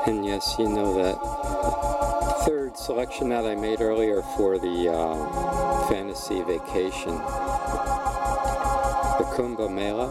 And yes, you know that third selection that I made earlier for the fantasy vacation, the Kumbh Mela.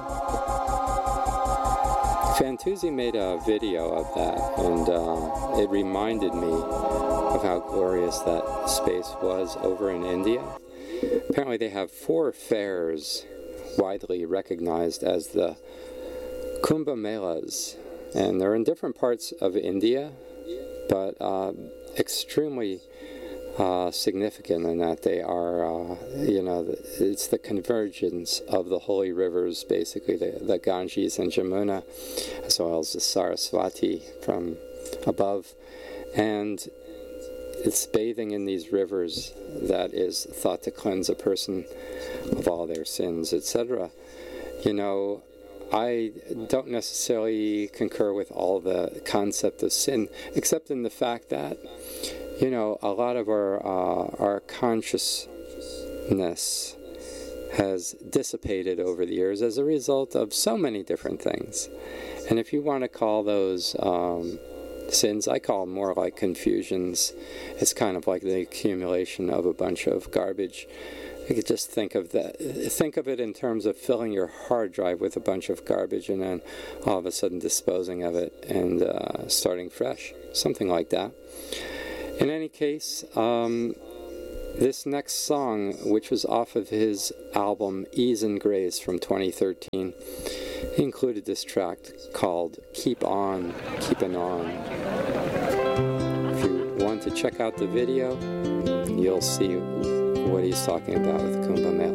Fantuzzi made a video of that, and it reminded me of how glorious that space was over in India. Apparently they have 4 fairs widely recognized as the Kumbh Melas, and they're in different parts of India, but extremely significant in that they are, it's the convergence of the holy rivers, basically the Ganges and Jamuna, as well as the Saraswati from above, and it's bathing in these rivers that is thought to cleanse a person of all their sins, etc. I don't necessarily concur with all the concept of sin, except in the fact that, a lot of our consciousness has dissipated over the years as a result of so many different things. And if you want to call those sins, I call them more like confusions. It's kind of like the accumulation of a bunch of garbage. You could just think of it in terms of filling your hard drive with a bunch of garbage and then all of a sudden disposing of it and starting fresh, something like that. In any case, this next song, which was off of his album Ease and Grace from 2013, he included this track called Keep On, Keepin' On. If you want to check out the video, you'll see what he's talking about with Kumbh Mela.